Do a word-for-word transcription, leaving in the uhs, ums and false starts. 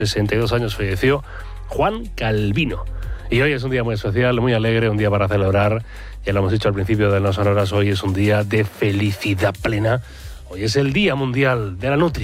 sesenta y dos años falleció Juan Calvino. Y hoy es un día muy especial, muy alegre, un día para celebrar. Ya lo hemos dicho al principio de las sonoras, hoy es un día de felicidad plena. Hoy es el Día Mundial de la Nutri.